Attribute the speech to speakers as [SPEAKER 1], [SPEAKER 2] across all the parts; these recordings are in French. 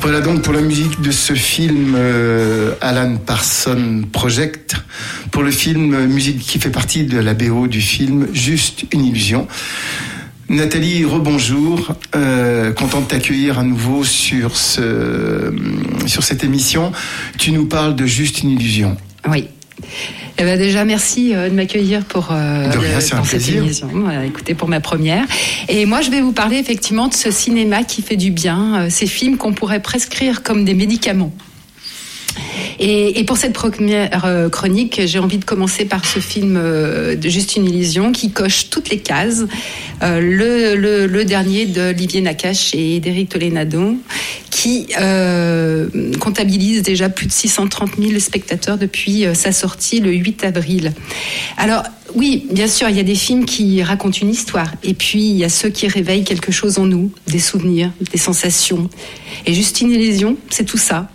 [SPEAKER 1] Voilà donc pour la musique de ce film Alan Parsons Project, pour le film musique qui fait partie de la BO du film Juste une illusion. Nathalie, rebonjour, content de t'accueillir à nouveau sur cette émission. Tu nous parles de Juste une illusion.
[SPEAKER 2] Oui. Eh ben déjà, merci de m'accueillir pour cette émission. Écoutez, pour ma première. Et moi, je vais vous parler effectivement de ce cinéma qui fait du bien, ces films qu'on pourrait prescrire comme des médicaments. Et pour cette première chronique, j'ai envie de commencer par ce film de Juste une illusion qui coche toutes les cases. Le dernier d'Olivier Nakache et d'Éric Toledano qui comptabilise déjà plus de 630 000 spectateurs depuis sa sortie le 8 avril. Alors oui, bien sûr, il y a des films qui racontent une histoire et puis il y a ceux qui réveillent quelque chose en nous, des souvenirs, des sensations. Et Juste une illusion, c'est tout ça.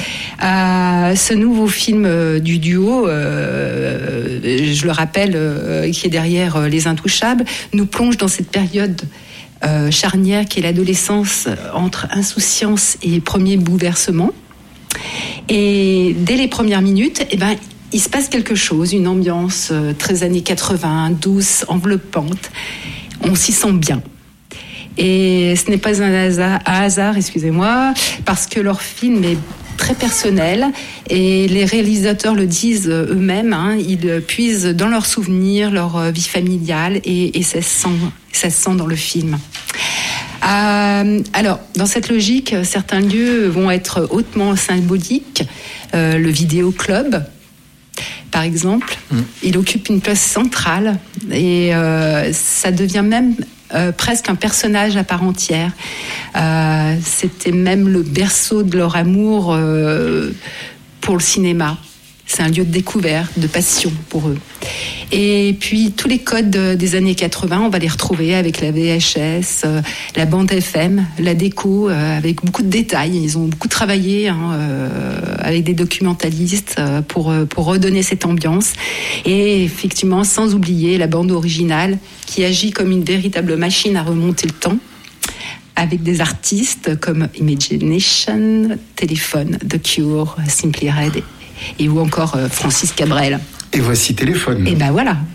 [SPEAKER 2] Ce nouveau film du duo, je le rappelle, qui est derrière Les Intouchables, nous plonge dans cette période charnière qui est l'adolescence entre insouciance et premier bouleversement. Et dès les premières minutes, il se passe quelque chose, une ambiance très années 80, douce, enveloppante. On s'y sent bien. Et ce n'est pas un hasard, parce que leur film est très personnel et les réalisateurs le disent eux-mêmes, ils puisent dans leurs souvenirs, leur vie familiale et ça se sent dans le film. Alors, dans cette logique, certains lieux vont être hautement symboliques. Le vidéoclub, par exemple, il occupe une place centrale et ça devient même presque un personnage à part entière. C'était même le berceau de leur amour pour le cinéma. C'est un lieu de découverte, de passion pour eux. Et puis, tous les codes des années 80, on va les retrouver avec la VHS, la bande FM, la déco, avec beaucoup de détails. Ils ont beaucoup travaillé avec des documentalistes pour redonner cette ambiance. Et effectivement, sans oublier la bande originale qui agit comme une véritable machine à remonter le temps, avec des artistes comme Imagination, Téléphone, The Cure, Simply Red ou encore Francis Cabrel.
[SPEAKER 1] Et voici Téléphone.
[SPEAKER 2] Et voilà,